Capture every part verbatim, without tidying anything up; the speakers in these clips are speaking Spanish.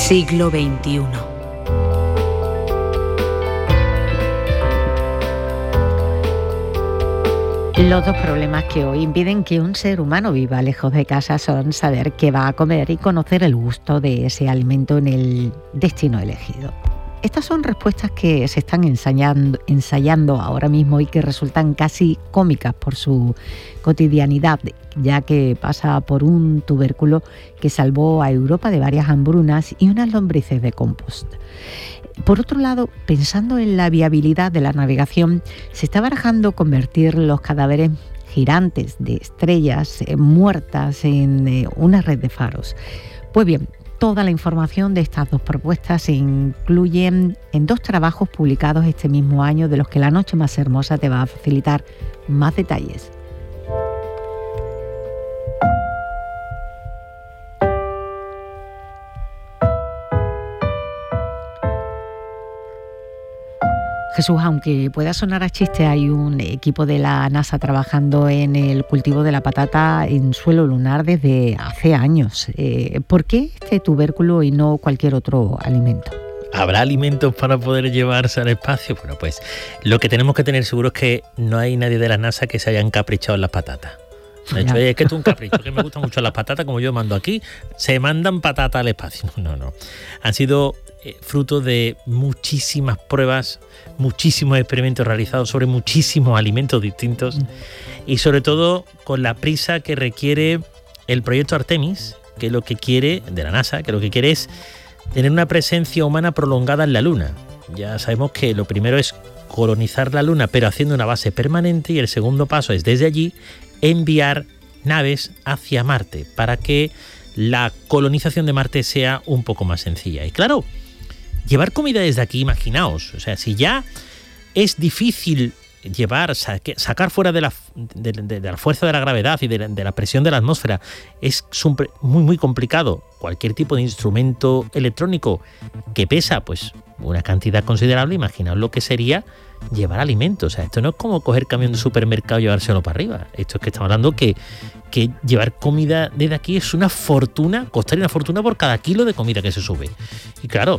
Siglo veintiuno. Los dos problemas que hoy impiden que un ser humano viva lejos de casa son saber qué va a comer y conocer el gusto de ese alimento en el destino elegido. Estas son respuestas que se están ensayando, ensayando ahora mismo y que resultan casi cómicas por su cotidianidad, ya que pasa por un tubérculo que salvó a Europa de varias hambrunas y unas lombrices de compost. Por otro lado, pensando en la viabilidad de la navegación, se está barajando convertir los cadáveres gigantes de estrellas eh, muertas en eh, una red de faros. Pues bien, toda la información de estas dos propuestas se incluyen en dos trabajos publicados este mismo año, de los que La Noche Más Hermosa te va a facilitar más detalles. Jesús, aunque pueda sonar a chiste, hay un equipo de la NASA trabajando en el cultivo de la patata en suelo lunar desde hace años. Eh, ¿Por qué este tubérculo y no cualquier otro alimento? ¿Habrá alimentos para poder llevarse al espacio? Bueno, pues lo que tenemos que tener seguro es que no hay nadie de la NASA que se haya encaprichado en las patatas. De hecho, es que esto es un capricho, que me gustan mucho las patatas, como yo mando aquí, se mandan patatas al espacio. No, no, no. Han sido eh, fruto de muchísimas pruebas, muchísimos experimentos realizados sobre muchísimos alimentos distintos y sobre todo con la prisa que requiere el proyecto Artemis, que lo que quiere, de la NASA, que lo que quiere es tener una presencia humana prolongada en la Luna. Ya sabemos que lo primero es colonizar la Luna, pero haciendo una base permanente, y el segundo paso es desde allí enviar naves hacia Marte para que la colonización de Marte sea un poco más sencilla. Y claro, llevar comida desde aquí, imaginaos, o sea, si ya es difícil llevar, sacar fuera de la, de, de, de la fuerza de la gravedad y de la, de la presión de la atmósfera, es muy, muy complicado. Cualquier tipo de instrumento electrónico que pesa pues una cantidad considerable, imaginaos lo que sería llevar alimentos. O sea, esto no es como coger camión de supermercado y llevárselo para arriba. Esto es que estamos hablando que, que llevar comida desde aquí es una fortuna, costaría una fortuna por cada kilo de comida que se sube. Y claro,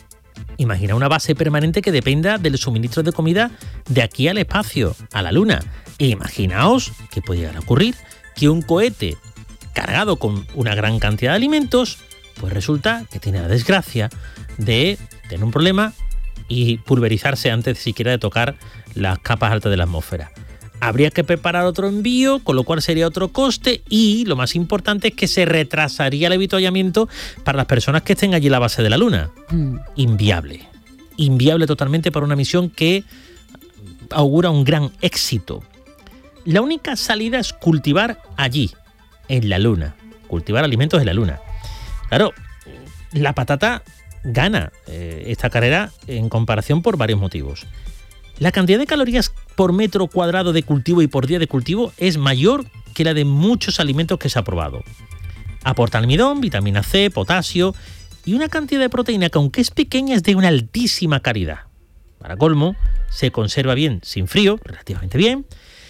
imagina una base permanente que dependa del suministro de comida de aquí al espacio, a la Luna. E imaginaos que puede llegar a ocurrir que un cohete cargado con una gran cantidad de alimentos, pues resulta que tiene la desgracia de tener un problema y pulverizarse antes siquiera de tocar las capas altas de la atmósfera. Habría que preparar otro envío, con lo cual sería otro coste, y lo más importante es que se retrasaría el avituallamiento para las personas que estén allí en la base de la Luna. Mm. Inviable. Inviable totalmente para una misión que augura un gran éxito. La única salida es cultivar allí, en la Luna. Cultivar alimentos en la Luna. Claro, la patata gana eh, esta carrera en comparación por varios motivos. La cantidad de calorías por metro cuadrado de cultivo y por día de cultivo es mayor que la de muchos alimentos que se ha probado. Aporta almidón, vitamina C, potasio y una cantidad de proteína que, aunque es pequeña, es de una altísima calidad. Para colmo, se conserva bien sin frío, relativamente bien,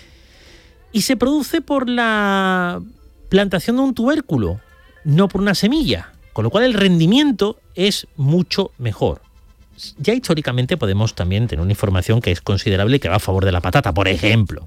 y se produce por la plantación de un tubérculo, no por una semilla, con lo cual el rendimiento es mucho mejor. Ya históricamente podemos también tener una información que es considerable y que va a favor de la patata. Por ejemplo,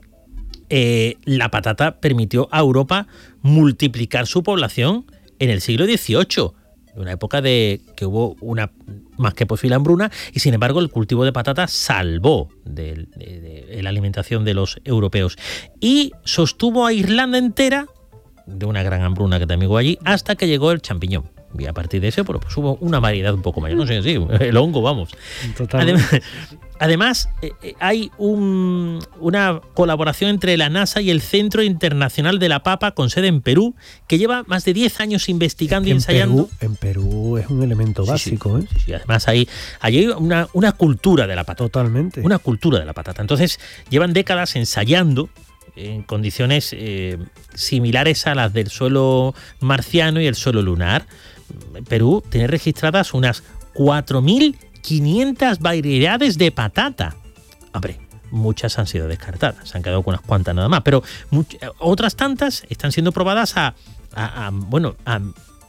eh, la patata permitió a Europa multiplicar su población en el siglo dieciocho, en una época de que hubo una más que posible hambruna, y sin embargo el cultivo de patata salvó de, de, de la alimentación de los europeos y sostuvo a Irlanda entera de una gran hambruna que también hubo allí, hasta que llegó el champiñón. Y a partir de eso, pues hubo una variedad un poco mayor. No sé, sí, el hongo, vamos. Además, además eh, hay un, una colaboración entre la NASA y el Centro Internacional de la Papa, con sede en Perú, que lleva más de diez años investigando y ensayando. Perú, en Perú es un elemento sí, básico, sí, ¿eh? Sí, sí. Además hay, hay una, una cultura de la patata. Totalmente. Una cultura de la patata. Entonces, llevan décadas ensayando en condiciones eh, similares a las del suelo marciano y el suelo lunar. Perú tiene registradas unas cuatro mil quinientas variedades de patata. Hombre, muchas han sido descartadas, se han quedado con unas cuantas nada más, pero much- otras tantas están siendo probadas a, a, a bueno, a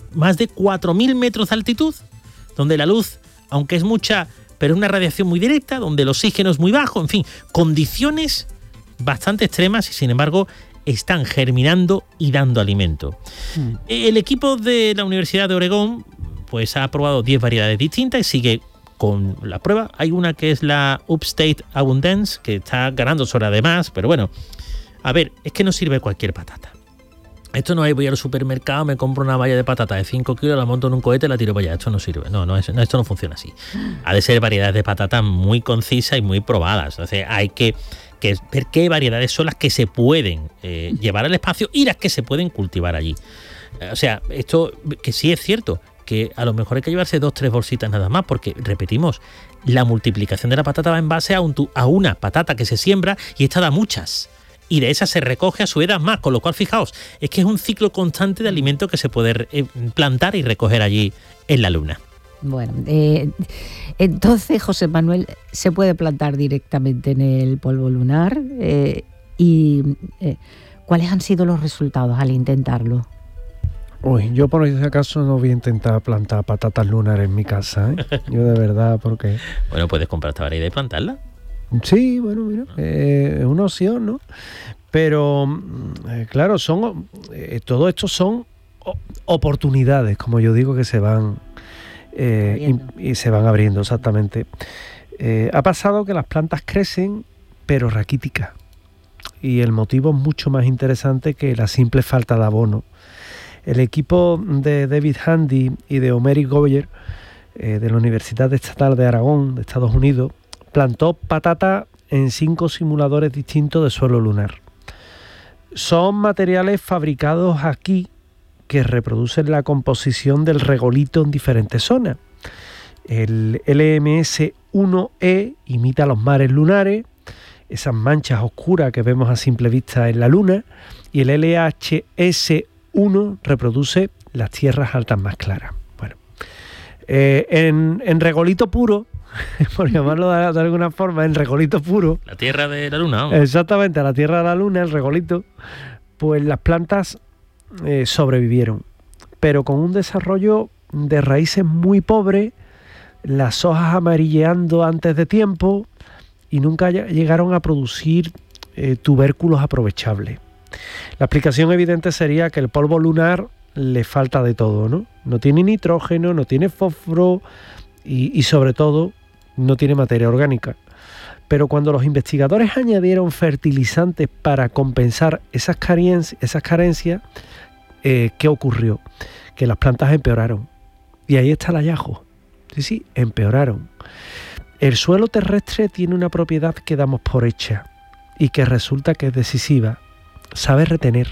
más de cuatro mil metros de altitud, donde la luz, aunque es mucha, pero es una radiación muy directa, donde el oxígeno es muy bajo, en fin, condiciones bastante extremas y sin embargo están germinando y dando alimento. Mm. El equipo de la Universidad de Oregón pues ha probado diez variedades distintas y sigue con la prueba. Hay una que es la Upstate Abundance, que está ganando sobre además, pero bueno, a ver, es que no sirve cualquier patata. Esto no es, voy al supermercado, me compro una valla de patata de cinco kilos, la monto en un cohete y la tiro para allá. Esto no sirve. No, no, es, no, esto no funciona así. Ha de ser variedades de patata muy concisas y muy probadas. Entonces hay que, que ver qué variedades son las que se pueden eh, llevar al espacio y las que se pueden cultivar allí. O sea, esto que sí es cierto, que a lo mejor hay que llevarse dos, tres bolsitas nada más, porque, repetimos, la multiplicación de la patata va en base a, un, a una patata que se siembra y esta da muchas. Y de esas se recoge a su edad más, con lo cual, fijaos, es que es un ciclo constante de alimento que se puede plantar y recoger allí en la Luna. Bueno, eh, entonces, José Manuel, ¿se puede plantar directamente en el polvo lunar? Eh, ¿Y eh, cuáles han sido los resultados al intentarlo? Uy, yo por ese caso no voy a intentar plantar patatas lunares en mi casa, ¿eh? Yo de verdad, porque... Bueno, puedes comprar esta variedad y plantarla. Sí, bueno, mira, eh, es una opción, ¿no? Pero, eh, claro, son eh, todo esto son oportunidades, como yo digo, que se van eh, y, y se van abriendo, exactamente. Eh, ha pasado que las plantas crecen, pero raquíticas. Y el motivo es mucho más interesante que la simple falta de abono. El equipo de David Handy y de Omeri Goyer, eh, de la Universidad Estatal de Aragón, de Estados Unidos, plantó patata en cinco simuladores distintos de suelo lunar. Son materiales fabricados aquí que reproducen la composición del regolito en diferentes zonas. El L M S uno E imita los mares lunares, esas manchas oscuras que vemos a simple vista en la Luna, y el L H S uno reproduce las tierras altas más claras. Bueno, eh, en, en regolito puro, por llamarlo de, de alguna forma, en regolito puro. La tierra de la Luna. ¿No? Exactamente, la tierra de la Luna, el regolito, pues las plantas eh, sobrevivieron, pero con un desarrollo de raíces muy pobre, las hojas amarilleando antes de tiempo y nunca llegaron a producir eh, tubérculos aprovechables. La explicación evidente sería que el polvo lunar le falta de todo, ¿no? No tiene nitrógeno, no tiene fósforo y, y sobre todo no tiene materia orgánica. Pero cuando los investigadores añadieron fertilizantes para compensar esas carencias, esas carencias eh, ¿qué ocurrió? Que las plantas empeoraron. Y ahí está el hallazgo. Sí, sí, empeoraron. El suelo terrestre tiene una propiedad que damos por hecha y que resulta que es decisiva. Sabe retener.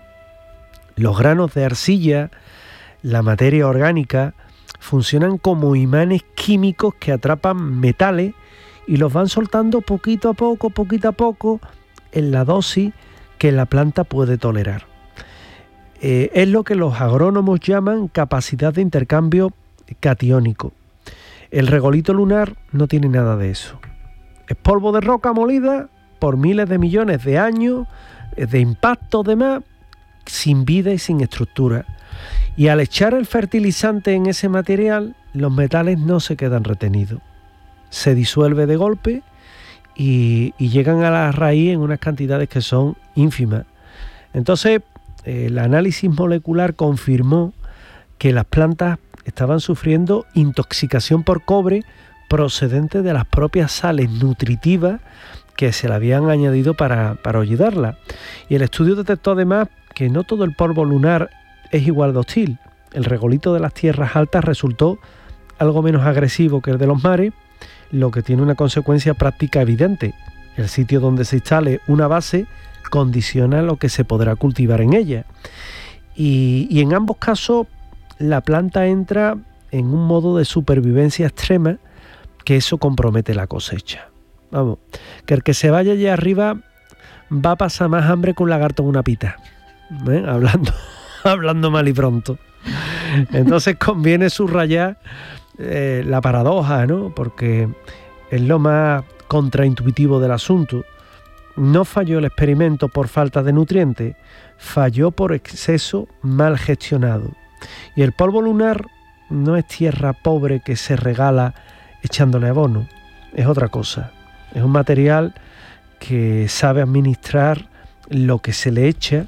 Los granos de arcilla, la materia orgánica, funcionan como imanes químicos que atrapan metales y los van soltando poquito a poco, poquito a poco, en la dosis que la planta puede tolerar. Eh, es lo que los agrónomos llaman capacidad de intercambio catiónico. El regolito lunar no tiene nada de eso. Es polvo de roca molida por miles de millones de años, de impacto demás, sin vida y sin estructura. Y al echar el fertilizante en ese material, los metales no se quedan retenidos. Se disuelve de golpe y, y llegan a la raíz en unas cantidades que son ínfimas. Entonces, eh, el análisis molecular confirmó que las plantas estaban sufriendo intoxicación por cobre procedente de las propias sales nutritivas que se le habían añadido para, para ayudarla. Y el estudio detectó además que no todo el polvo lunar es igual de hostil. El regolito de las tierras altas resultó algo menos agresivo que el de los mares, lo que tiene una consecuencia práctica evidente. El sitio donde se instale una base condiciona lo que se podrá cultivar en ella. Y, y en ambos casos la planta entra en un modo de supervivencia extrema que eso compromete la cosecha. Vamos, que el que se vaya allá arriba va a pasar más hambre que un lagarto en una pita, ¿eh? Hablando, hablando mal y pronto. Entonces conviene subrayar eh, la paradoja, ¿no? Porque es lo más contraintuitivo del asunto. No falló el experimento por falta de nutrientes, falló por exceso mal gestionado. Y el polvo lunar no es tierra pobre que se regala echándole abono, es otra cosa. Es un material que sabe administrar lo que se le echa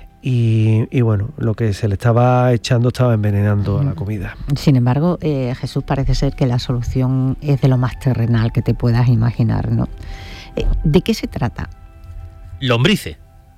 y, y bueno, lo que se le estaba echando estaba envenenando a la comida. Sin embargo, eh, Jesús, parece ser que la solución es de lo más terrenal que te puedas imaginar, ¿no? Eh, ¿De qué se trata? Lombrices.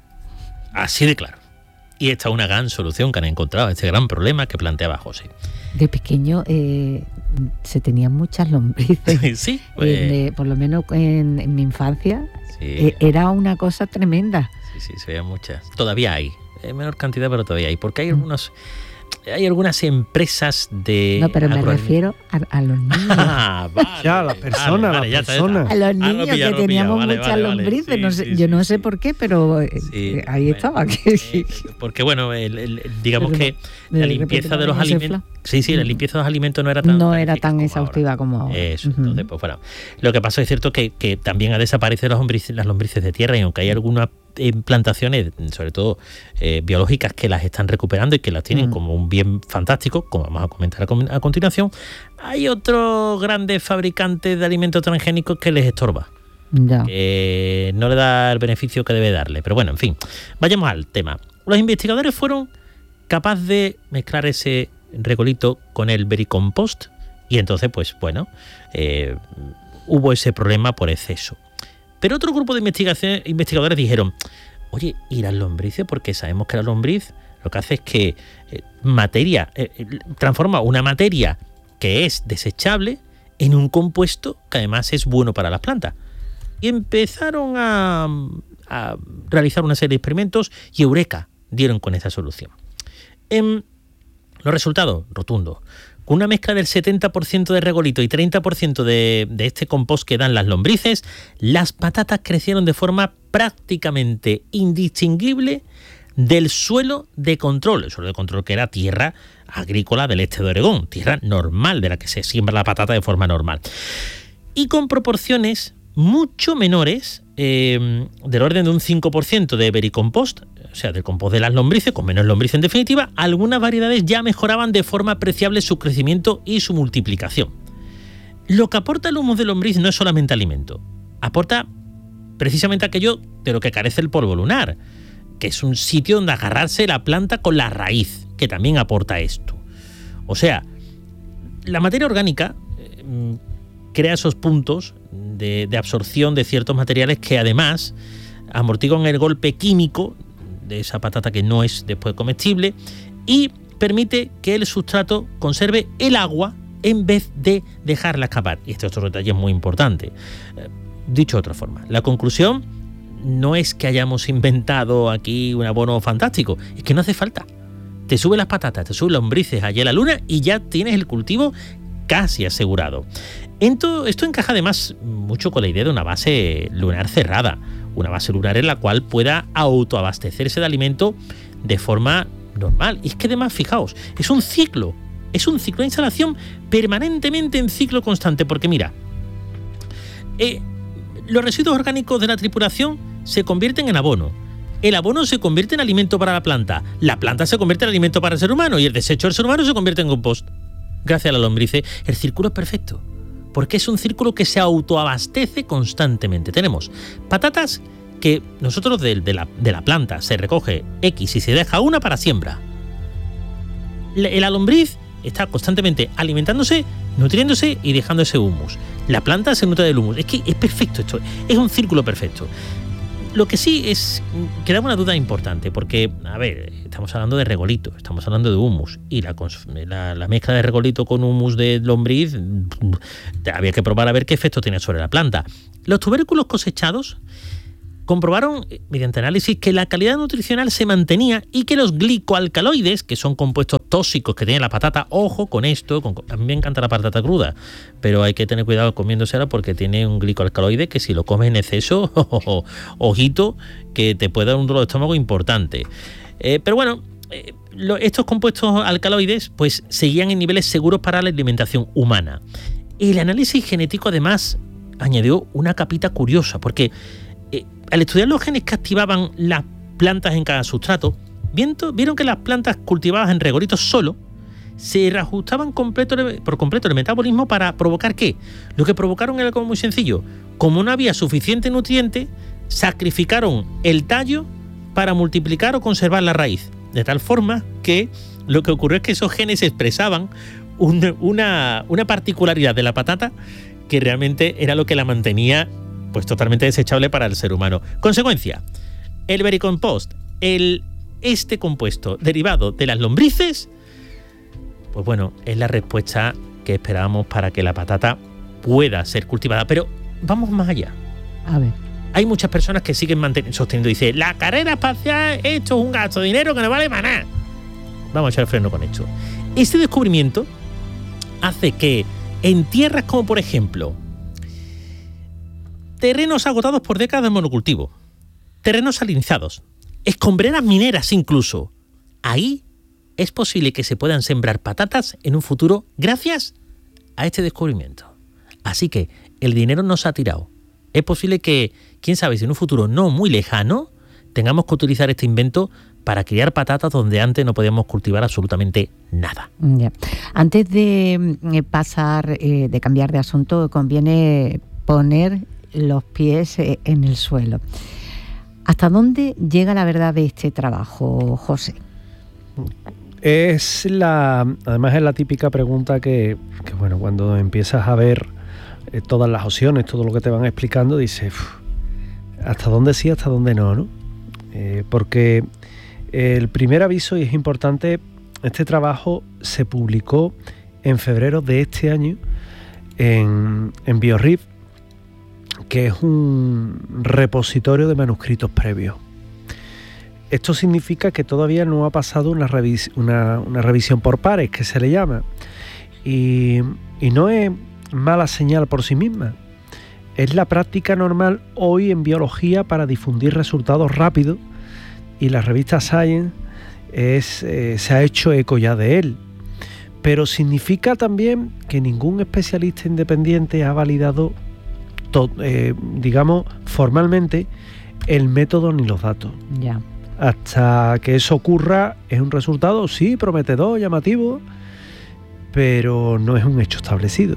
Así de claro. Y esta es una gran solución que han encontrado a este gran problema que planteaba José. De pequeño eh, se tenían muchas lombrices. Sí. Pues, eh, por lo menos en, en mi infancia sí. eh, era una cosa tremenda. Sí, sí, se veían muchas. Todavía hay. En menor cantidad, pero todavía hay. Porque hay algunos... Hay algunas empresas de... No, pero me refiero a, a los niños. Ah, vale, ya, a las personas, vale, vale, las ya personas. A los niños ah, no, que teníamos vale, muchas vale, vale. lombrices. Sí, no sé, sí, yo sí, no sé sí. por qué, pero Sí, ahí bueno, estaba. eh, porque bueno, el, el, digamos Pero que de la repente limpieza de los ese alimentos... Sí, sí, la limpieza de los alimentos no era tan... no tan era eficaz tan como exhaustiva ahora. como ahora. Eso, Uh-huh. entonces, pues bueno. Lo que pasa es cierto que, que también ha desaparecido las lombrices, las lombrices de tierra, y aunque hay algunas eh, plantaciones, sobre todo eh, biológicas, que las están recuperando y que las tienen uh-huh. como un bien fantástico, como vamos a comentar a, a continuación, hay otros grandes fabricantes de alimentos transgénicos que les estorba. Ya. Que no le da el beneficio que debe darle. Pero bueno, en fin, vayamos al tema. Los investigadores fueron capaces de mezclar ese regolito con el vericompost y entonces, pues bueno, eh, hubo ese problema por exceso. Pero otro grupo de investigación, investigadores dijeron, oye, ¿y las lombrices? Porque sabemos que la lombriz lo que hace es que eh, materia, eh, transforma una materia que es desechable en un compuesto que además es bueno para las plantas. Y empezaron a, a realizar una serie de experimentos y eureka, dieron con esa solución. En los resultados, rotundos. Con una mezcla del setenta por ciento de regolito y treinta por ciento de, de este compost que dan las lombrices, las patatas crecieron de forma prácticamente indistinguible del suelo de control. El suelo de control que era tierra agrícola del este de Oregón, tierra normal de la que se siembra la patata de forma normal. Y con proporciones mucho menores, eh, del orden de un cinco por ciento de vericompost, o sea, del compost de las lombrices, con menos lombrices en definitiva, algunas variedades ya mejoraban de forma apreciable su crecimiento y su multiplicación. Lo que aporta el humus de lombriz no es solamente alimento, aporta precisamente aquello de lo que carece el polvo lunar, que es un sitio donde agarrarse la planta con la raíz, que también aporta esto. O sea, la materia orgánica eh, crea esos puntos de, de absorción de ciertos materiales que además amortiguan el golpe químico de esa patata que no es después comestible y permite que el sustrato conserve el agua en vez de dejarla escapar. Y este otro detalle es muy importante. Eh, dicho de otra forma, la conclusión no es que hayamos inventado aquí un abono fantástico, es que no hace falta. Te sube las patatas, te sube lombrices allí a la luna y ya tienes el cultivo casi asegurado. Esto, esto encaja además mucho con la idea de una base lunar cerrada, una base lunar en la cual pueda autoabastecerse de alimento de forma normal. Y es que además, fijaos, es un ciclo, es un ciclo de instalación permanentemente en ciclo constante, porque mira, eh, los residuos orgánicos de la tripulación se convierten en abono. El abono se convierte en alimento para la planta, la planta se convierte en alimento para el ser humano y el desecho del ser humano se convierte en compost. Gracias a la lombrices, el círculo es perfecto, porque es un círculo que se autoabastece constantemente. Tenemos patatas que nosotros de, de, la, de la planta se recoge X y se deja una para siembra. La, la lombriz está constantemente alimentándose, nutriéndose y dejando ese humus. La planta se nutre del humus. Es que es perfecto esto, es un círculo perfecto. Lo que sí es que da una duda importante, porque, a ver, estamos hablando de regolito, estamos hablando de humus, y la, la, la mezcla de regolito con humus de lombriz, había que probar a ver qué efecto tenía sobre la planta. Los tubérculos cosechados comprobaron, mediante análisis, que la calidad nutricional se mantenía y que los glicoalcaloides, que son compuestos tóxicos que tiene la patata, ojo con esto, con, a mí me encanta la patata cruda, pero hay que tener cuidado comiéndosela porque tiene un glicoalcaloide que si lo comes en exceso, ojo, ojito, que te puede dar un dolor de estómago importante. Eh, pero bueno, eh, lo, estos compuestos alcaloides pues seguían en niveles seguros para la alimentación humana. El análisis genético además añadió una capita curiosa, porque al estudiar los genes que activaban las plantas en cada sustrato, viento, vieron que las plantas cultivadas en regolitos solo se reajustaban completo, por completo el metabolismo para provocar ¿qué? Lo que provocaron era como muy sencillo. Como no había suficiente nutriente, sacrificaron el tallo para multiplicar o conservar la raíz. De tal forma que lo que ocurrió es que esos genes expresaban un, una, una particularidad de la patata que realmente era lo que la mantenía pues totalmente desechable para el ser humano. Consecuencia, el vermicompost, el, este compuesto derivado de las lombrices, pues bueno, es la respuesta que esperábamos para que la patata pueda ser cultivada. Pero vamos más allá. A ver. Hay muchas personas que siguen manteniendo, sosteniendo, dice, la carrera espacial, esto es un gasto de dinero que no vale para nada. Vamos a echar el freno con esto. Este descubrimiento hace que en tierras como, por ejemplo, terrenos agotados por décadas de monocultivo, terrenos salinizados, escombreras mineras incluso, ahí es posible que se puedan sembrar patatas en un futuro gracias a este descubrimiento. Así que el dinero no se ha tirado. Es posible que, quién sabe, si en un futuro no muy lejano, tengamos que utilizar este invento para criar patatas donde antes no podíamos cultivar absolutamente nada. Ya. Antes de eh, pasar, eh, de cambiar de asunto, conviene poner los pies eh, en el suelo. ¿Hasta dónde llega la verdad de este trabajo, José? Es la, además es la típica pregunta que, que bueno, cuando empiezas a ver eh, todas las opciones, todo lo que te van explicando, dices, ¿hasta dónde sí, hasta dónde no? ¿no? Eh, porque el primer aviso, y es importante, este trabajo se publicó en febrero de este año en, en BioRif, que es un repositorio de manuscritos previos. Esto significa que todavía no ha pasado una, revis- una, una revisión por pares, que se le llama, y, y no es mala señal por sí misma. Es la práctica normal hoy en biología para difundir resultados rápidos, y la revista Science es, eh, se ha hecho eco ya de él. Pero significa también que ningún especialista independiente ha validado, to- eh, digamos, formalmente el método ni los datos. Ya. Hasta que eso ocurra, es un resultado, sí, prometedor, llamativo, pero no es un hecho establecido.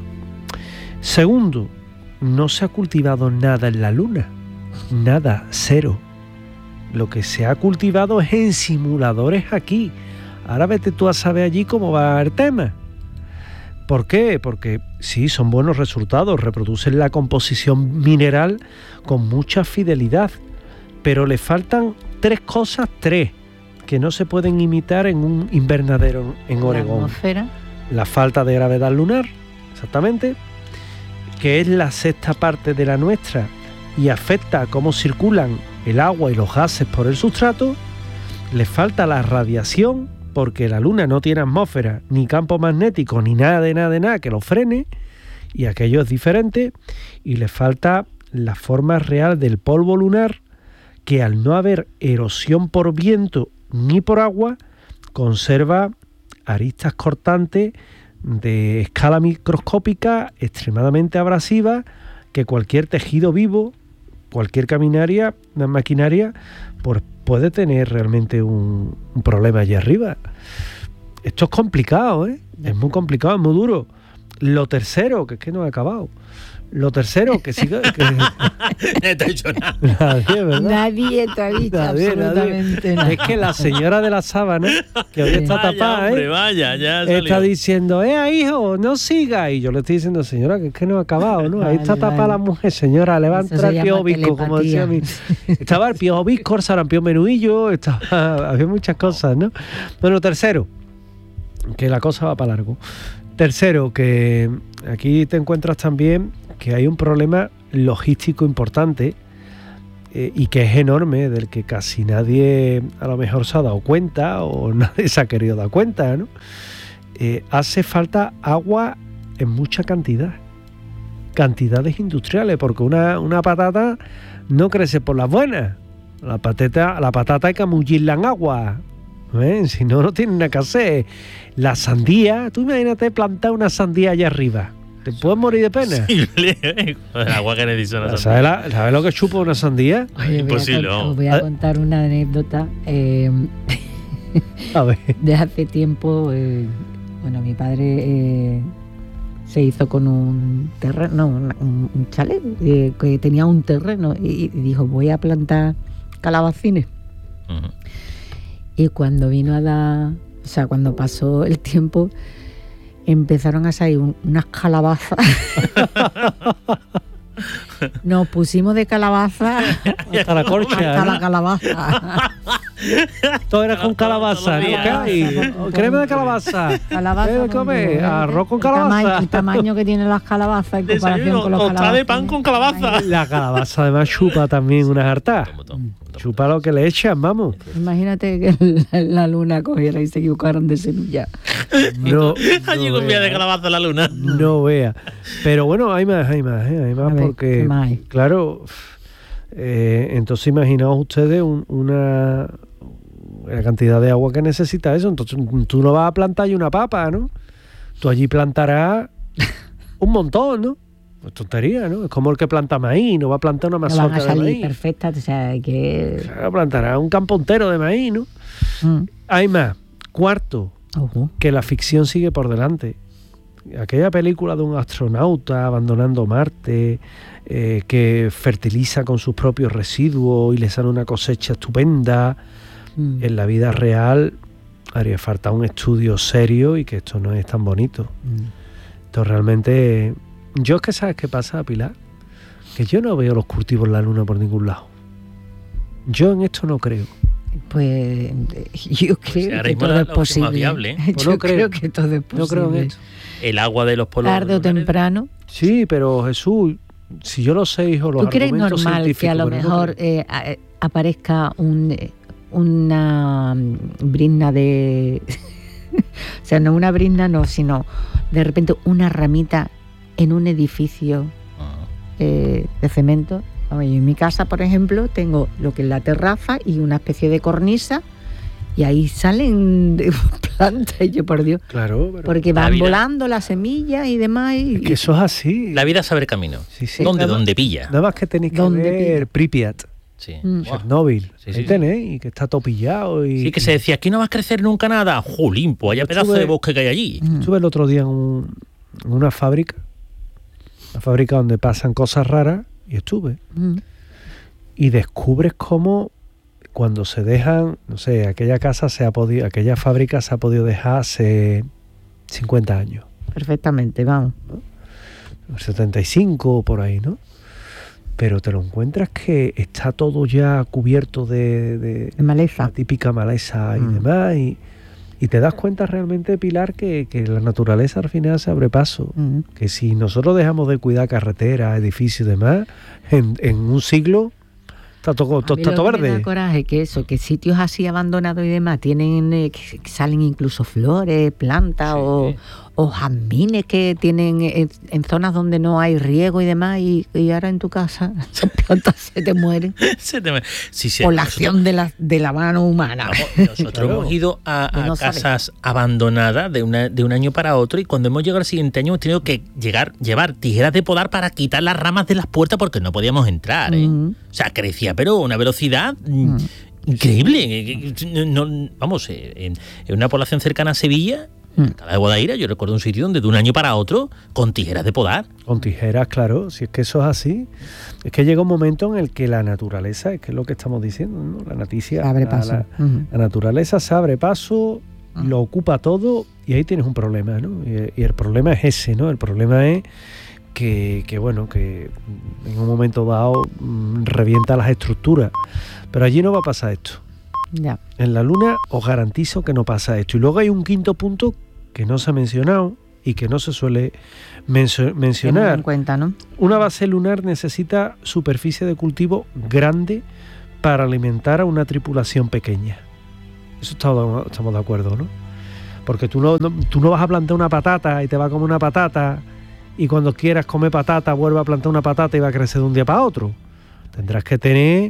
Segundo, no se ha cultivado nada en la Luna. Nada, cero. Lo que se ha cultivado es en simuladores aquí. Ahora vete tú a saber allí cómo va el tema. ¿Por qué? Porque sí, son buenos resultados, reproducen la composición mineral con mucha fidelidad, pero le faltan tres cosas, tres, que no se pueden imitar en un invernadero en Oregón. La atmósfera. La falta de gravedad lunar, exactamente, que es la sexta parte de la nuestra y afecta a cómo circulan el agua y los gases por el sustrato. Le falta la radiación, porque la Luna no tiene atmósfera, ni campo magnético, ni nada de nada de nada que lo frene, y aquello es diferente. Y le falta la forma real del polvo lunar, que al no haber erosión por viento ni por agua, conserva aristas cortantes de escala microscópica extremadamente abrasivas, que cualquier tejido vivo, cualquier caminaria, maquinaria, pues puede tener realmente un, un problema allí arriba. Esto es complicado, ¿eh? Es muy complicado, es muy duro. Lo tercero, que es que no he acabado. Lo tercero, que siga... Que... No te he dicho nada. Nadie, ¿verdad? Nadie te ha dicho Nadie, absolutamente nadie. nada. Es que la señora de la sábana, que hoy está Vaya, tapada, hombre, ¿eh? vaya, ya está salió. diciendo, eh, hijo, no siga. Y yo le estoy diciendo, señora, que es que no ha acabado, ¿no? Ahí Vale, está tapada vale. la mujer, señora, levanta Eso se el llama piojo visco, como decía mi... telepatía. Estaba el piojo visco, el sarampión menudillo, estaba... había muchas cosas, ¿no? Bueno, tercero, que la cosa va para largo. Tercero, que aquí te encuentras también que hay un problema logístico importante, eh, y que es enorme, del que casi nadie a lo mejor se ha dado cuenta o nadie se ha querido dar cuenta, ¿no? Eh, hace falta agua en mucha cantidad, cantidades industriales, porque una, una patata no crece por las buenas. La patata, la patata hay que amullirla en agua, ¿eh? Si no, no tiene nada que hacer. La sandía, tú imagínate plantar una sandía allá arriba. ¿Te puedes morir de pena? Sí, el agua que necesita una ¿Sabes, sandía. la- ¿Sabes lo que chupa una sandía? Oye, Imposible, voy a, vamos. con- voy a contar una anécdota. Eh, A ver. De hace tiempo, eh, bueno, mi padre eh, se hizo con un terreno, no, un, un chalet, eh, que tenía un terreno y, y dijo, voy a plantar calabacines. Uh-huh. Y cuando vino a dar, o sea, cuando pasó el tiempo, empezaron a salir un, unas calabazas. Nos pusimos de calabaza hasta la corcha, hasta ¿no? la calabaza. Todo era con calabaza, ¿no? ¿Qué hay? Crema de calabaza. Calabaza. ¿Qué come? Arroz con el calabaza. Tamaño, el tamaño que tienen las calabazas en comparación Desayuno, con los tostada calabazas. de pan con calabaza. La calabaza además chupa también unas hartas. Chupa lo que le echan, vamos. Imagínate que la, la luna cogiera y se equivocaran de semilla. No, Allí no con de calabaza la luna. No vea. Pero bueno, hay más, hay más, ¿eh? Hay más A ver, porque, ¿qué más hay? claro, eh, entonces imaginaos ustedes un, una la cantidad de agua que necesita eso. Entonces tú no vas a plantar allí una papa, ¿no? Tú allí plantarás un montón, ¿no? Pues tontería, ¿no? Es como el que planta maíz, no va a plantar una No mazorca van a de salir maíz. perfectas, o sea, hay que... Claro, plantará un campo entero de maíz, ¿no? Mm. Hay más. Cuarto, Ojo. que la ficción sigue por delante. Aquella película de un astronauta abandonando Marte, eh, que fertiliza con sus propios residuos y le sale una cosecha estupenda, Mm. en la vida real haría falta un estudio serio y que esto no es tan bonito. Mm. Esto realmente... Yo es que ¿sabes qué pasa, Pilar? Que yo no veo los cultivos en la luna por ningún lado. Yo en esto no creo. Pues yo creo ahora que mismo todo la- es la opción posible. más viable, ¿eh? Pues Yo no creo. creo que todo es posible. No creo en esto. El agua de los polos Tarde o lunares. temprano. Sí, pero Jesús, si yo lo sé, hijo, los ¿Tú crees argumentos normal que a lo científicos, pero no mejor creo. eh, a- aparezca un, eh, una mm, brizna de... o sea, no una brizna, no, sino de repente una ramita en un edificio Ah. eh, de cemento? Vamos, yo en mi casa, por ejemplo, tengo lo que es la terraza y una especie de cornisa y ahí salen de plantas, y yo por Dios, Claro, pero porque La van vida. volando las semillas y demás. Y, es que eso es así. La vida sabe el camino. Sí, sí. ¿Dónde? Nada más- ¿Dónde pilla? Nada más que tenéis que ¿Dónde ver Pripyat, Sí. Mm. Buah. Chernobyl. Sí, Ahí sí, sí. tenéis, y que está todo pillado. Y, Sí, que se decía, aquí no va a crecer nunca nada. ¡Jolín! Pues vaya Yo pedazo estuve- de bosque que hay allí. Mm. Estuve el otro día en, un- en una fábrica, una fábrica donde pasan cosas raras, y estuve. Mm. Y descubres cómo cuando se dejan, no sé, aquella casa se ha podido, aquella fábrica se ha podido dejar hace cincuenta años, Perfectamente, vamos. setenta y cinco por ahí, ¿no? Pero te lo encuentras que está todo ya cubierto de, de De maleza. la típica maleza y Mm. demás, y, y te das cuenta realmente, Pilar, que, que la naturaleza al final se abre paso. Mm. Que si nosotros dejamos de cuidar carreteras, edificios y demás, en, en un siglo está todo, todo, A mí está lo todo que me da verde. coraje que eso, que sitios así abandonados y demás tienen eh, que que salen incluso flores, plantas Sí. o, o jazmines que tienen en, en zonas donde no hay riego y demás, y, y ahora en tu casa esas plantas se te mueren Se te- sí, sí, por la nosotros- acción de la, de la mano humana. Vamos, nosotros Claro. hemos ido a, Que a no sabes. casas abandonadas de, una, de un año para otro, y cuando hemos llegado al siguiente año hemos tenido que llegar, llevar tijeras de podar para quitar las ramas de las puertas porque no podíamos entrar, ¿eh? Mm. O sea, crecía, pero a una velocidad mm, Mm. increíble. No- no- vamos, eh, en, en una población cercana a Sevilla, Mm. Alcalá de Guadaira, yo recuerdo un sitio donde de un año para otro, con tijeras de podar. Con tijeras, claro, si es que eso es así. Es que llega un momento en el que la naturaleza, es que es lo que estamos diciendo, ¿no? La noticia, Se abre la- paso. La, Ujú. la naturaleza se abre paso, Mm. lo ocupa todo, y ahí tienes un problema, ¿no? Y, y el problema es ese, ¿no? El problema es que, que, bueno, que en un momento dado mm, revienta las estructuras. Pero allí no va a pasar esto. Ya. En la Luna os garantizo que no pasa esto. Y luego hay un quinto punto que no se ha mencionado y que no se suele mencio- Tenerlo mencionar. en cuenta, ¿no? Una base lunar necesita superficie de cultivo grande para alimentar a una tripulación pequeña. Eso estamos, estamos de acuerdo, ¿no? Porque tú no, no- tú no vas a plantar una patata y te va a comer una patata, y cuando quieras comer patata vuelve a plantar una patata y va a crecer de un día para otro. Tendrás que tener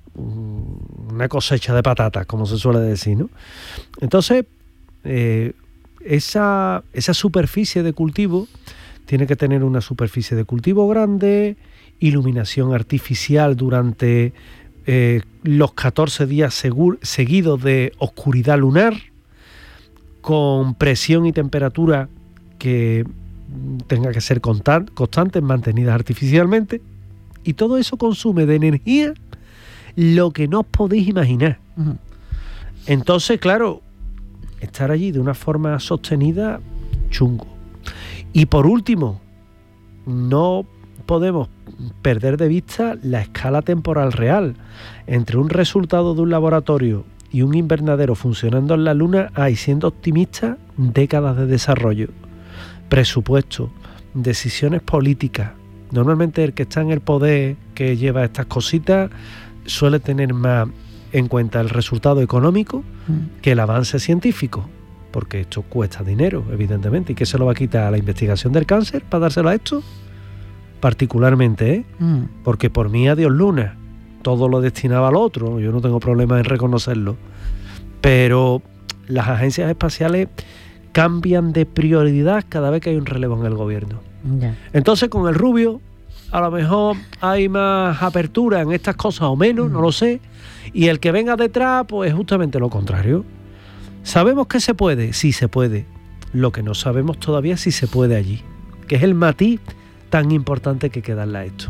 mm, una cosecha de patatas, como se suele decir, ¿no? Entonces, eh, esa, esa superficie de cultivo tiene que tener una superficie de cultivo grande, iluminación artificial durante eh, los catorce días segur, seguidos de oscuridad lunar, con presión y temperatura que tenga que ser constant, constantes, mantenidas artificialmente, y todo eso consume de energía lo que no os podéis imaginar. Uh-huh. Entonces, claro, estar allí de una forma sostenida, chungo. Y por último, no podemos perder de vista la escala temporal real. Entre un resultado de un laboratorio y un invernadero funcionando en la Luna hay, siendo optimista, décadas de desarrollo, presupuesto, decisiones políticas. Normalmente el que está en el poder, que lleva estas cositas, suele tener más en cuenta el resultado económico que el avance científico, porque esto cuesta dinero, evidentemente. ¿Y qué se lo va a quitar a la investigación del cáncer para dárselo a esto? Particularmente, ¿eh? Mm. Porque por mí, adiós Luna, todo lo destinaba al otro, yo no tengo problema en reconocerlo. Pero las agencias espaciales cambian de prioridad cada vez que hay un relevo en el gobierno. Yeah. Entonces, con el Rubio, a lo mejor hay más apertura en estas cosas o menos, mm. no lo sé. Y el que venga detrás, pues es justamente lo contrario. ¿Sabemos que se puede? Sí, se puede. Lo que no sabemos todavía es si se puede allí, que es el matiz tan importante que hay que darle a esto.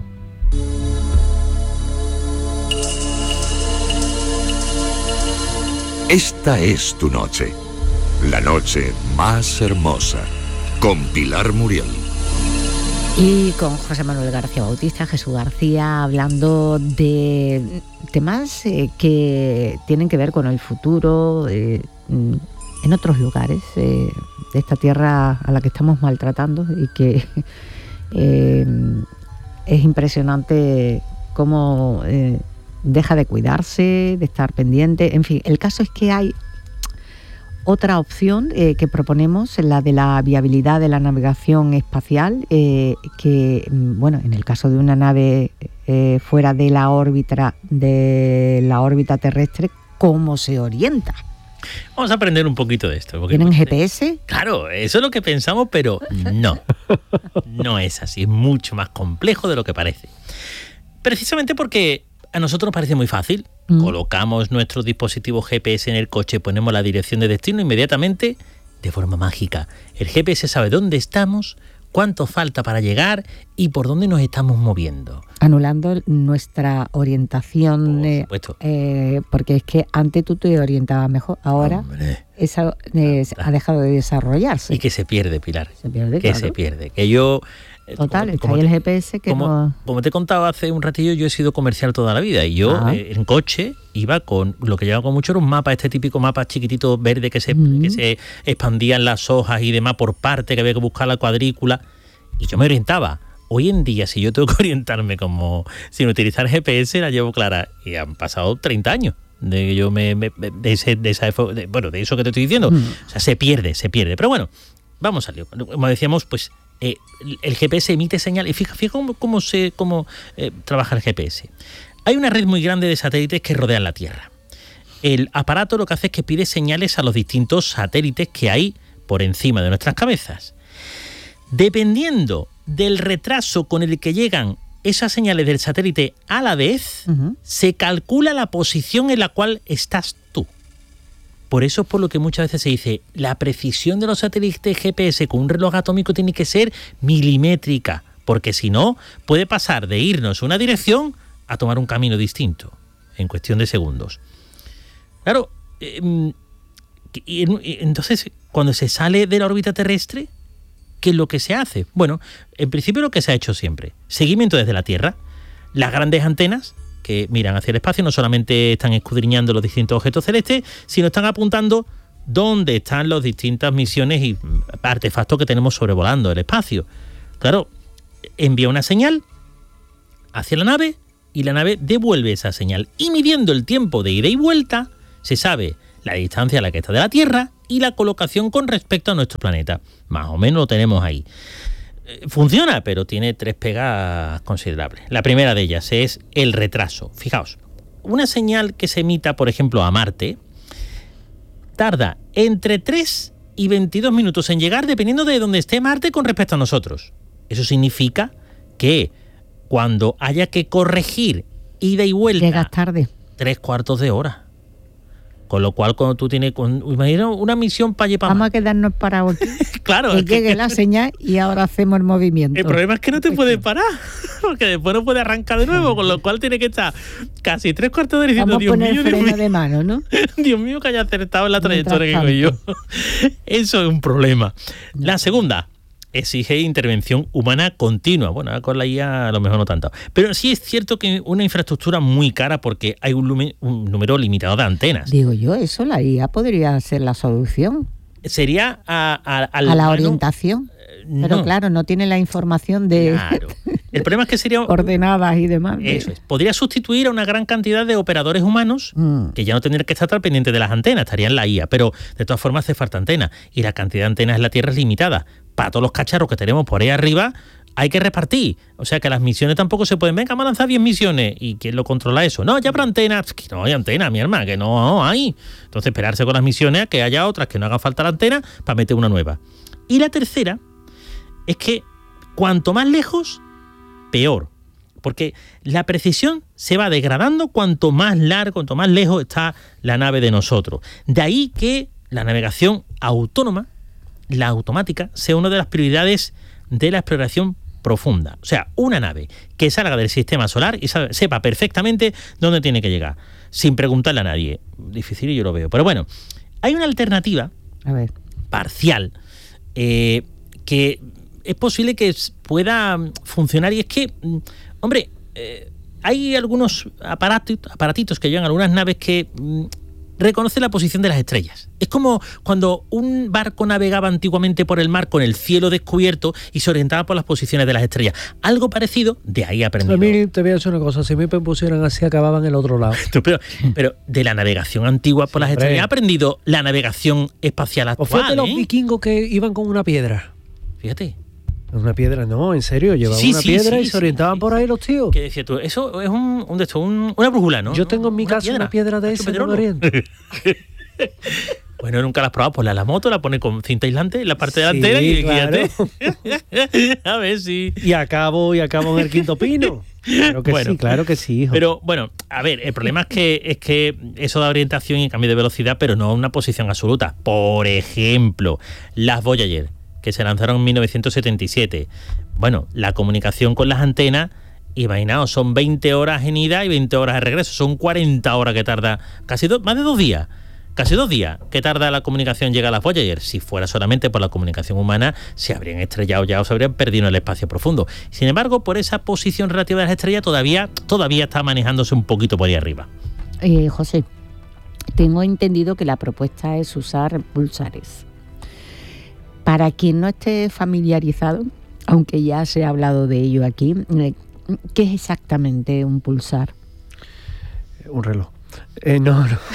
Esta es tu noche, la noche más hermosa, con Pilar Muriel. Y con José Manuel García Bautista, Jesús García, hablando de temas eh, que tienen que ver con el futuro eh, en otros lugares eh, de esta tierra a la que estamos maltratando y que eh, es impresionante cómo eh, deja de cuidarse, de estar pendiente. En fin, el caso es que hay otra opción eh, que proponemos, la de la viabilidad de la navegación espacial, eh, que, bueno, en el caso de una nave eh, fuera de la órbita de la órbita terrestre, ¿cómo se orienta? Vamos a aprender un poquito de esto. ¿Tienen G P S? Claro, eso es lo que pensamos, pero no. No es así, es mucho más complejo de lo que parece. Precisamente porque a nosotros nos parece muy fácil. Mm. Colocamos nuestro dispositivo G P S en el coche, ponemos la dirección de destino inmediatamente, de forma mágica. El G P S sabe dónde estamos, cuánto falta para llegar y por dónde nos estamos moviendo. Anulando nuestra orientación, por supuesto. Eh, porque es que antes tú te orientabas mejor, ahora Hombre, esa eh, ha dejado de desarrollarse. Y que se pierde, Pilar. Se pierde, que claro. se pierde. Que yo... Total, como, está como ahí te, el G P S que como, no... Como te he contado hace un ratillo, yo he sido comercial toda la vida y yo eh, en coche iba con... Lo que llevaba con mucho era un mapa, este típico mapa chiquitito verde que se, mm. que se expandían las hojas y demás por parte, que había que buscar la cuadrícula, y yo me orientaba. Hoy en día, si yo tengo que orientarme como sin utilizar G P S, la llevo clara. Y han pasado treinta años de que yo me, me de, ese, de esa de, bueno, de eso que te estoy diciendo. Mm. O sea, se pierde, se pierde. Pero bueno, vamos al lío. Como decíamos, pues eh, el G P S emite señal. Y fija, fija cómo, cómo, se, cómo eh, trabaja el G P S. Hay una red muy grande de satélites que rodean la Tierra. El aparato lo que hace es que pide señales a los distintos satélites que hay por encima de nuestras cabezas. Dependiendo del retraso con el que llegan esas señales del satélite a la vez, uh-huh. se calcula la posición en la cual estás tú. Por eso es por lo que muchas veces se dice, la precisión de los satélites G P S con un reloj atómico tiene que ser milimétrica, porque si no, puede pasar de irnos una dirección a tomar un camino distinto, en cuestión de segundos. Claro, eh, y, y, entonces, cuando se sale de la órbita terrestre, ¿qué es lo que se hace? Bueno, en principio lo que se ha hecho siempre. Seguimiento desde la Tierra. Las grandes antenas que miran hacia el espacio no solamente están escudriñando los distintos objetos celestes, sino están apuntando dónde están las distintas misiones y artefactos que tenemos sobrevolando el espacio. Claro, envía una señal hacia la nave y la nave devuelve esa señal. Y midiendo el tiempo de ida y vuelta, se sabe la distancia a la que está de la Tierra y la colocación con respecto a nuestro planeta. Más o menos lo tenemos ahí. Funciona, pero tiene tres pegas considerables. La primera de ellas es el retraso. Fijaos, una señal que se emita, por ejemplo, a Marte, tarda entre tres y veintidós minutos en llegar, dependiendo de dónde esté Marte con respecto a nosotros. Eso significa que cuando haya que corregir ida y vuelta. Llegas tarde. Tres cuartos de hora. Con lo cual, cuando tú tienes, imagina una misión para allí para Vamos a quedarnos parados aquí. Claro. Que llegue que, la señal y ahora hacemos el movimiento. El problema es que no te puedes parar, porque después no puedes arrancar de nuevo, con lo cual tiene que estar casi tres cuartos de hora diciendo, Dios mío, Dios Dios mío, de mano, ¿no? Dios mío, que haya acertado en la trayectoria que voy yo. Eso es un problema. No. La segunda, exige intervención humana continua. Bueno, con la I A a lo mejor no tanto. Pero sí es cierto que una infraestructura muy cara porque hay un, lumen, un número limitado de antenas. Digo yo, eso la I A podría ser la solución. Sería a, a, al a la humano, orientación. No. Pero claro, no tiene la información de claro. El problema es que sería ordenadas y demás. Eso es. Podría sustituir a una gran cantidad de operadores humanos mm. que ya no tendrían que estar tan pendientes de las antenas, estarían en la I A, pero de todas formas hace falta antena y la cantidad de antenas en la Tierra es limitada. Para todos los cacharros que tenemos por ahí arriba hay que repartir. O sea que las misiones tampoco se pueden. Venga, vamos a lanzar diez misiones. ¿Y quién lo controla eso? No, ya habrá antenas. Que no hay antena, mi hermana, que no hay. Entonces esperarse con las misiones a que haya otras que no haga falta la antena para meter una nueva. Y la tercera es que cuanto más lejos, peor. Porque la precisión se va degradando cuanto más largo, cuanto más lejos está la nave de nosotros. De ahí que la navegación autónoma, la automática, sea una de las prioridades de la exploración profunda. O sea, una nave que salga del sistema solar y sepa perfectamente dónde tiene que llegar, sin preguntarle a nadie. Difícil y yo lo veo. Pero bueno, hay una alternativa a ver. parcial eh, que es posible que pueda funcionar y es que, hombre, eh, hay algunos aparatitos, aparatitos que llevan algunas naves que mm, reconocen la posición de las estrellas. Es como cuando un barco navegaba antiguamente por el mar con el cielo descubierto y se orientaba por las posiciones de las estrellas. Algo parecido, de ahí aprendido. A mí te voy a decir una cosa, si me pusieran así acababan en el otro lado. Pero, pero de la navegación antigua por las Siempre. estrellas he aprendido la navegación espacial actual. O fíjate ¿eh? los vikingos que iban con una piedra. Fíjate. Una piedra, no, en serio, llevaban sí, una sí, piedra sí, y se sí, orientaban sí, por ahí los tíos. ¿Qué decías tú? Eso es un, un, de esto, un una brújula, ¿no? Yo tengo en mi una casa piedra. una piedra de esa, no me oriente. Bueno, nunca la has probado, pues la, la moto la pone con cinta aislante en la parte Sí, delantera y claro. guíate. A ver si... Y acabo, y acabo en el Quinto Pino. Claro que bueno, sí, claro que sí, hijo. Pero bueno, a ver, el problema es que es que eso da orientación y cambio de velocidad, pero no una posición absoluta. Por ejemplo, las Voyager, que se lanzaron en mil novecientos setenta y siete. Bueno, la comunicación con las antenas, imaginaos, son veinte horas en ida y veinte horas de regreso. Son cuarenta horas que tarda, casi dos, más de dos días. Casi dos días que tarda la comunicación llega a las Voyager. Si fuera solamente por la comunicación humana, se habrían estrellado ya o se habrían perdido en el espacio profundo. Sin embargo, por esa posición relativa de las estrellas, todavía, todavía está manejándose un poquito por ahí arriba. Eh, José, tengo entendido que la propuesta es usar pulsares. Para quien no esté familiarizado, aunque ya se ha hablado de ello aquí, ¿qué es exactamente un pulsar? Un reloj. Eh, no, no.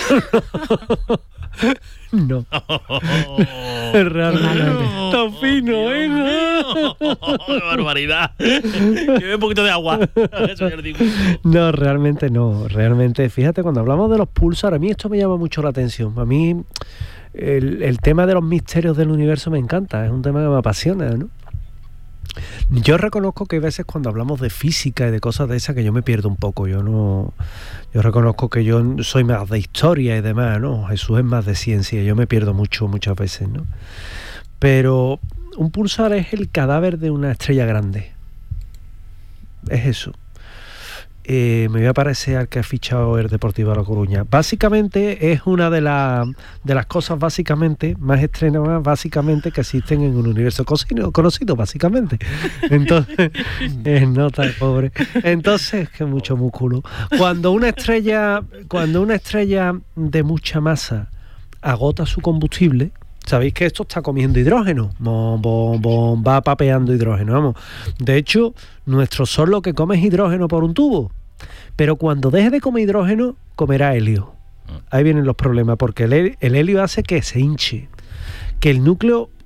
No. Realmente. Está fino, ¿eh? ¡Qué barbaridad! Lleve un poquito de agua. No, realmente no. Realmente, fíjate, cuando hablamos de los pulsar, a mí esto me llama mucho la atención. A mí el, el tema de los misterios del universo me encanta. Es un tema que me apasiona, ¿no? Yo reconozco que hay veces cuando hablamos de física y de cosas de esas que yo me pierdo un poco. Yo no, yo reconozco que yo soy más de historia y demás, ¿no? Jesús es más de ciencia. Yo me pierdo mucho muchas veces, ¿no? Pero un pulsar es el cadáver de una estrella grande. Es eso. Eh, me voy a parecer al que ha fichado el Deportivo de La Coruña. Básicamente es una de, la, de las cosas básicamente más extremas básicamente que existen en un universo conocido, conocido básicamente. Entonces, eh, no tan pobre. Entonces, que mucho músculo. Cuando una estrella, cuando una estrella de mucha masa agota su combustible, sabéis que esto está comiendo hidrógeno, bom, bom, bom, va papeando hidrógeno, vamos. De hecho, nuestro Sol lo que come es hidrógeno por un tubo, pero cuando deje de comer hidrógeno, comerá helio. Ahí vienen los problemas, porque el, el helio hace que se hinche, que el núcleo